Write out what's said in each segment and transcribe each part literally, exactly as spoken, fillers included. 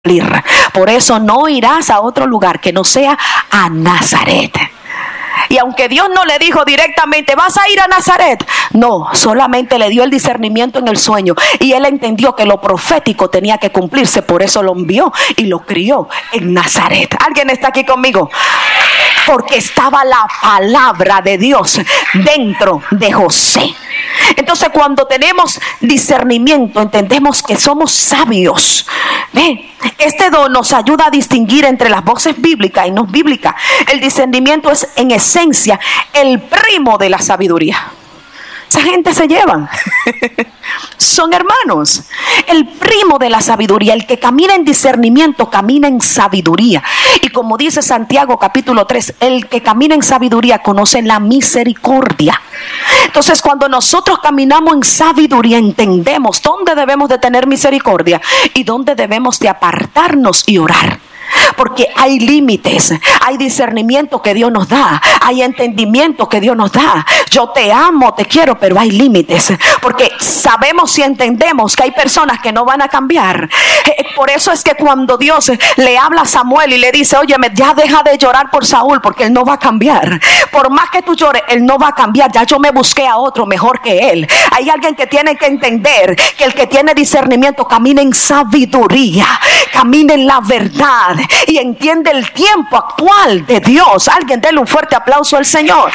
Por eso no irás a otro lugar que no sea a Nazaret. Y aunque Dios no le dijo directamente, vas a ir a Nazaret, no, solamente le dio el discernimiento en el sueño. Y él entendió que lo profético tenía que cumplirse. Por eso lo envió y lo crió en Nazaret. ¿Alguien está aquí conmigo? Porque estaba la palabra de Dios dentro de José. Entonces, cuando tenemos discernimiento, entendemos que somos sabios. ¿Ve? Este don nos ayuda a distinguir entre las voces bíblicas y no bíblicas. El discernimiento es en esencia el primo de la sabiduría. Esa gente se llevan. Son hermanos. El primo de la sabiduría, el que camina en discernimiento, camina en sabiduría. Y como dice Santiago capítulo tres, el que camina en sabiduría conoce la misericordia. Entonces, cuando nosotros caminamos en sabiduría, entendemos dónde debemos de tener misericordia y dónde debemos de apartarnos y orar. Porque hay límites, hay discernimiento que Dios nos da, hay entendimiento que Dios nos da. Yo te amo, te quiero, pero hay límites. Porque sabemos y entendemos que hay personas que no van a cambiar. Por eso es que cuando Dios le habla a Samuel y le dice, oye, ya deja de llorar por Saúl, porque él no va a cambiar. Por más que tú llores, él no va a cambiar. Ya yo me busqué a otro mejor que él. Hay alguien que tiene que entender que el que tiene discernimiento camina en sabiduría, camina en la verdad y entiende el tiempo actual de Dios. Alguien déle un fuerte aplauso al Señor.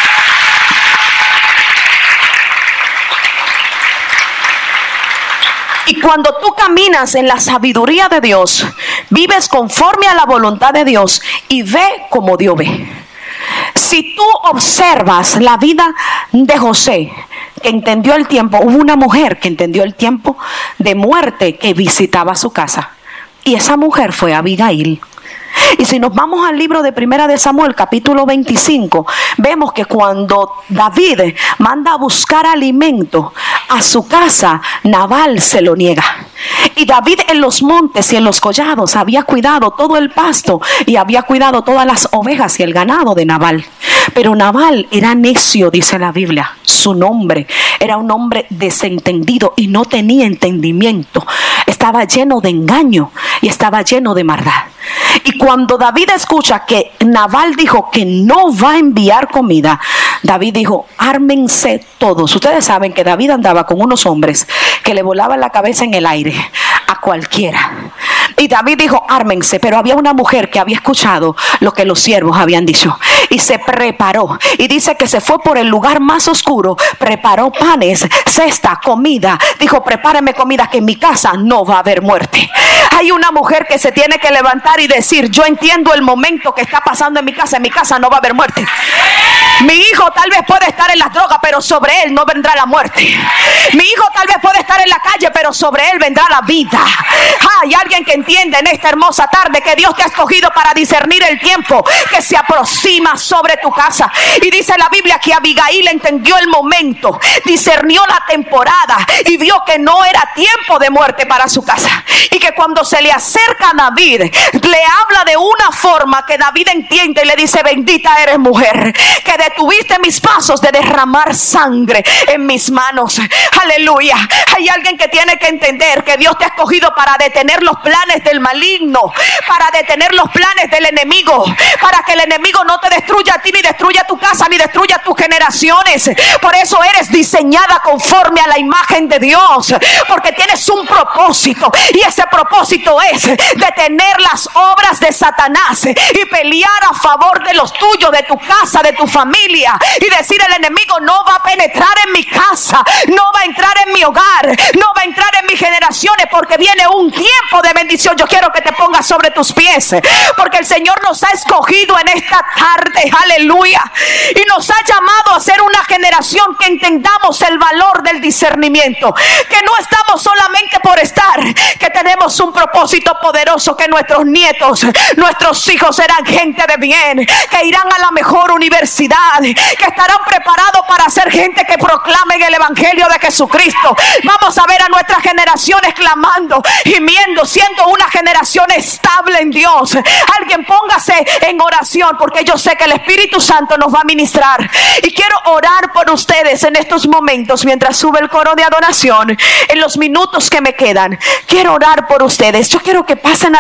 Y cuando tú caminas en la sabiduría de Dios, vives conforme a la voluntad de Dios y ve como Dios ve. Si tú observas la vida de José, que entendió el tiempo, hubo una mujer que entendió el tiempo de muerte que visitaba su casa. Y esa mujer fue Abigail. Y si nos vamos al libro de Primera de Samuel, capítulo veinticinco, vemos que cuando David manda a buscar alimento a su casa, Nabal se lo niega. Y David en los montes y en los collados había cuidado todo el pasto y había cuidado todas las ovejas y el ganado de Nabal. Pero Nabal era necio, dice la Biblia. Su nombre era un hombre desentendido y no tenía entendimiento. Estaba lleno de engaño y estaba lleno de maldad. Y cuando David escucha que Nabal dijo que no va a enviar comida, David dijo, ármense todos. Ustedes saben que David andaba con unos hombres que le volaban la cabeza en el aire a cualquiera. Y David dijo, ármense, pero había una mujer que había escuchado lo que los siervos habían dicho y se preparó. Y dice que se fue por el lugar más oscuro, preparó panes, cesta, comida. Dijo, prepáreme comida, que en mi casa no va a haber muerte. Hay una mujer que se tiene que levantar y decir, yo entiendo el momento que está pasando en mi casa, en mi casa no va a haber muerte. Mi hijo tal vez puede estar en las drogas, pero sobre él no vendrá la muerte. Mi hijo tal vez puede estar en la calle, pero sobre él vendrá la vida. Ah, hay alguien que entiende en esta hermosa tarde que Dios te ha escogido para discernir el tiempo que se aproxima sobre tu casa. Y dice la Biblia que Abigail entendió el momento, discernió la temporada y vio que no era tiempo de muerte para su casa. Y que cuando se le acerca a David, le habla de una forma que David entiende y le dice, bendita eres mujer, que detuviste mis pasos de derramar sangre en mis manos. Aleluya. Hay alguien que tiene que entender que Dios te ha escogido para detener los planes del maligno, para detener los planes del enemigo, para que el enemigo no te destruya a ti, ni destruya tu casa, ni destruya tus generaciones. Por eso eres diseñada conforme a la imagen de Dios, porque tienes un propósito, y ese propósito es detener las obras de Satanás y pelear a favor de los tuyos, de tu casa, de tu familia, y decir, el enemigo no va a penetrar en mi casa, no va a entrar en mi hogar, no va a entrar en mis generaciones, porque viene un tiempo de bendición. Yo quiero que te pongas sobre tus pies, porque el Señor nos ha escogido en esta tarde, aleluya, y nos ha llamado a ser una generación que entendamos el valor del discernimiento, que no estamos solamente por estar, que tenemos un propósito poderoso, que nuestros nietos, nuestros hijos serán gente de bien, que irán a la mejor universidad, que estarán preparados para ser gente que proclamen el evangelio de Jesucristo. Vamos a ver a nuestras generaciones clamando, gimiendo, siendo una generación estable en Dios. Alguien póngase en oración, porque yo sé que el Espíritu Santo nos va a ministrar. Y quiero orar por ustedes en estos momentos mientras sube el coro de adoración. En los minutos que me quedan, quiero orar por ustedes. Yo quiero que pasen a